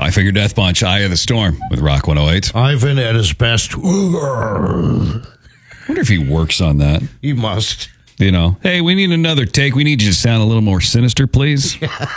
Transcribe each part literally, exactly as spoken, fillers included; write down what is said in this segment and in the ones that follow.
Five Finger Death Punch, Eye of the Storm with Rock one oh eight. Ivan at his best. I wonder if he works on that. He must. You know, hey, we need another take. We need you to sound a little more sinister, please.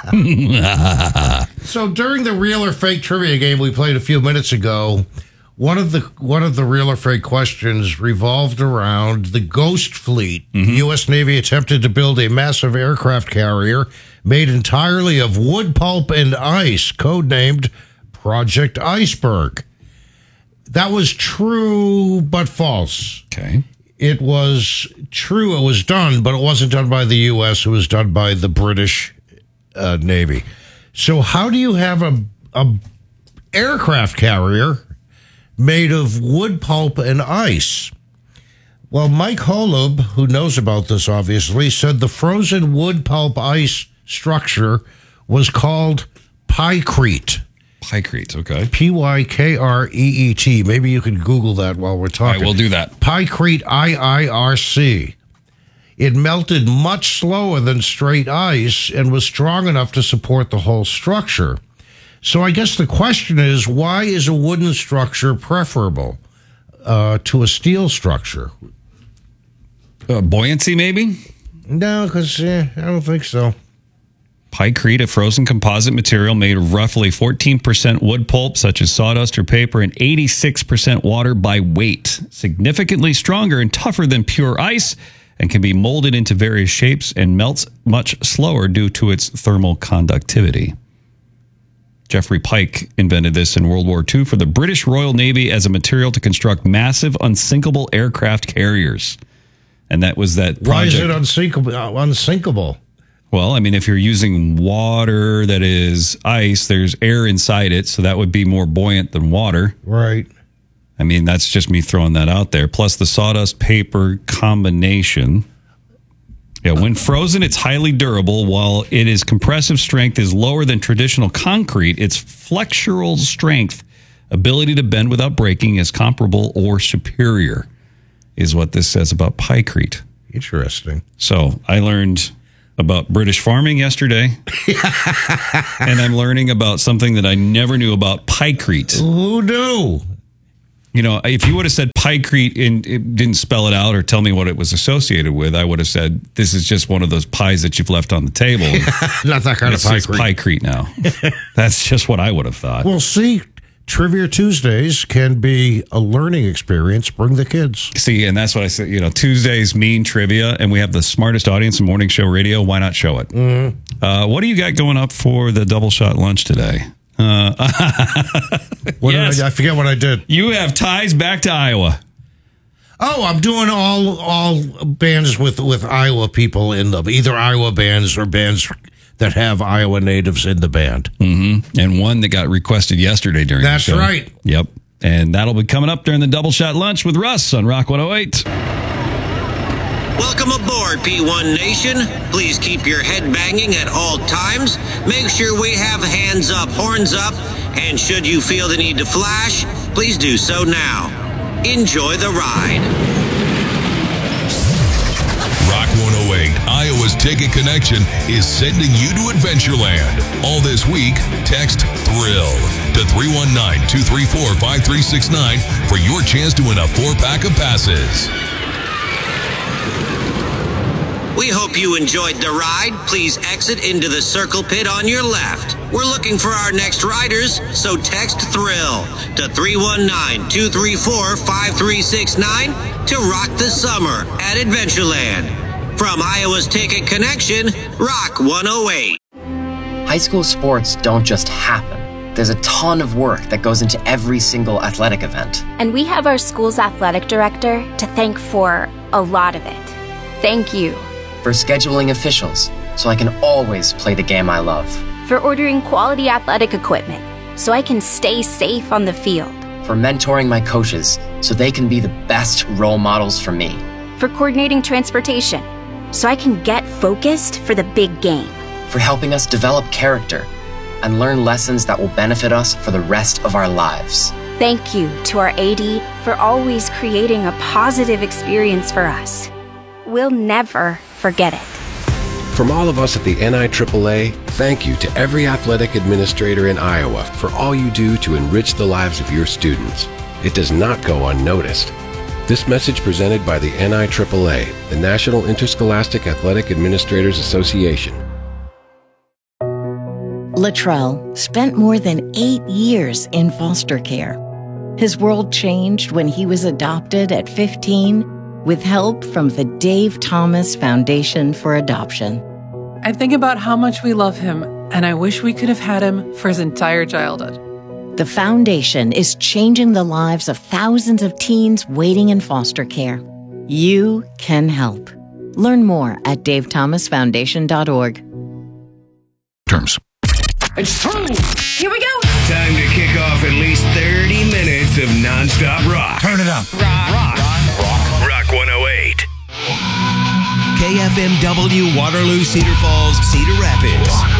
So during the real or fake trivia game we played a few minutes ago, one of the one of the real or fake questions revolved around the Ghost Fleet. Mm-hmm. The U S Navy attempted to build a massive aircraft carrier made entirely of wood pulp and ice, codenamed Project Iceberg. That was true but false. Okay. It was true, it was done, but it wasn't done by the U S. It was done by the British uh, Navy. So how do you have a, a aircraft carrier made of wood pulp and ice? Well, Mike Holub, who knows about this, obviously, said the frozen wood pulp ice structure was called Pykrete. Pykrete, okay. P Y K R E E T. Maybe you can Google that while we're talking. All right, we'll do that. Pykrete, I I R C. It melted much slower than straight ice and was strong enough to support the whole structure. So I guess the question is, why is a wooden structure preferable uh, to a steel structure? Uh, buoyancy, maybe? No, because eh, I don't think so. Pykrete, a frozen composite material made of roughly fourteen percent wood pulp, such as sawdust or paper, and eighty-six percent water by weight. Significantly stronger and tougher than pure ice, and can be molded into various shapes and melts much slower due to its thermal conductivity. Geoffrey Pike invented this in World War Two for the British Royal Navy as a material to construct massive, unsinkable aircraft carriers. And that was that project. Why is it unsinkable? Uh, unsinkable? Well, I mean, if you're using water that is ice, there's air inside it, so that would be more buoyant than water. Right. I mean, that's just me throwing that out there. Plus the sawdust paper combination. Yeah, when frozen, it's highly durable. While it is compressive strength is lower than traditional concrete, its flexural strength, ability to bend without breaking, is comparable or superior, is what this says about Pykrete. Interesting. So I learned about British farming yesterday, and I'm learning about something that I never knew about, Pykrete. Who knew? You know, if you would have said Pykrete and it didn't spell it out or tell me what it was associated with, I would have said, this is just one of those pies that you've left on the table. Not that kind it's of Pykrete. Pykrete now. That's just what I would have thought. Well, see, Trivia Tuesdays can be a learning experience. Bring the kids. See, and that's what I said. You know, Tuesdays mean trivia, and we have the smartest audience in morning show radio. Why not show it? Mm-hmm. Uh, what do you got going up for the double shot lunch today? Uh, what yes. did I, I forget what I did. You have ties back to Iowa. Oh, I'm doing all all bands with, with Iowa people in them, either Iowa bands or bands that have Iowa natives in the band. Mm-hmm. And one that got requested yesterday during That's the show. That's right. Yep. And that'll be coming up during the Double Shot Lunch with Russ on Rock one oh eight. Welcome aboard, P one Nation. Please keep your head banging at all times. Make sure we have hands up, horns up, and should you feel the need to flash, please do so now. Enjoy the ride. Rock one oh eight, Iowa's Ticket Connection, is sending you to Adventureland. All this week, text THRILL to three one nine, two three four, five three six nine for your chance to win a four-pack of passes. We hope you enjoyed the ride. Please exit into the circle pit on your left. We're looking for our next riders, so text THRILL to three one nine, two three four, five three six nine to rock the summer at Adventureland. From Iowa's Ticket Connection, Rock one oh eight. High school sports don't just happen. There's a ton of work that goes into every single athletic event. And we have our school's athletic director to thank for a lot of it. Thank you. For scheduling officials, so I can always play the game I love. For ordering quality athletic equipment, so I can stay safe on the field. For mentoring my coaches, so they can be the best role models for me. For coordinating transportation, so I can get focused for the big game. For helping us develop character and learn lessons that will benefit us for the rest of our lives. Thank you to our A D for always creating a positive experience for us. We'll never forget it. From all of us at the N I triple A, thank you to every athletic administrator in Iowa for all you do to enrich the lives of your students. It does not go unnoticed. This message presented by the N I triple A, the National Interscholastic Athletic Administrators Association. Latrell spent more than eight years in foster care. His world changed when he was adopted at fifteen with help from the Dave Thomas Foundation for Adoption. I think about how much we love him, and I wish we could have had him for his entire childhood. The foundation is changing the lives of thousands of teens waiting in foster care. You can help. Learn more at dave thomas foundation dot org. Terms. It's through! Here we go! Time to kick off at least thirty minutes of nonstop rock. Turn it up. Rock. Rock. Rock. Rock one oh eight. K F M W Waterloo, Cedar Falls, Cedar Rapids.